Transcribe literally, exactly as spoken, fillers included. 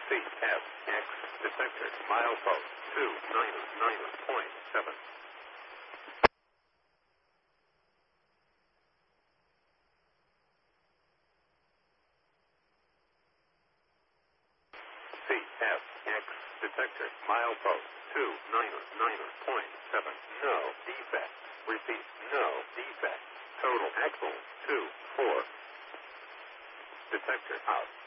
C F X detector milepost two nine nine point seven. C F X detector milepost two nine nine point seven. No defect. Repeat, no defect. Total axle two four. Detector out.